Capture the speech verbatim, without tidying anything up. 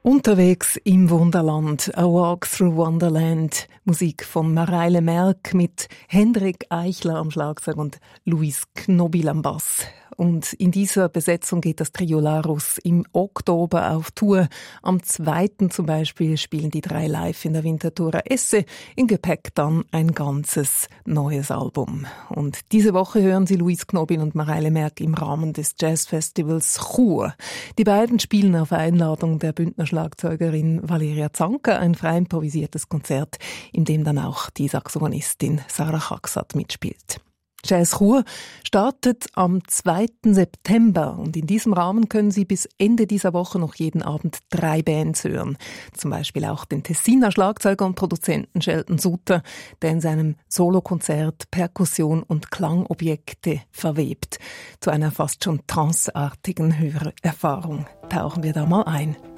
Unterwegs im Wunderland, A Walk Through Wonderland, Musik von Mareile Merck mit Hendrik Eichler am Schlagzeug und Luis Knobil am Bass. Und in dieser Besetzung geht das Trio Larus im Oktober auf Tour. Am zweiten zum Beispiel spielen die drei live in der Winterthur Esse. In Gepäck dann ein ganzes neues Album. Und diese Woche hören Sie Luis Knobil und Mareile Merck im Rahmen des Jazzfestivals Chur. Die beiden spielen auf Einladung der Bündner Schlagzeugerin Valeria Zanker ein frei improvisiertes Konzert, in dem dann auch die Saxophonistin Sarah Chaksat mitspielt. Jazz Chur startet am zweiten September und in diesem Rahmen können Sie bis Ende dieser Woche noch jeden Abend drei Bands hören. Zum Beispiel auch den Tessiner Schlagzeuger und Produzenten Sheldon Sutter, der in seinem Solokonzert Perkussion und Klangobjekte verwebt. Zu einer fast schon tranceartigen Hörerfahrung tauchen wir da mal ein.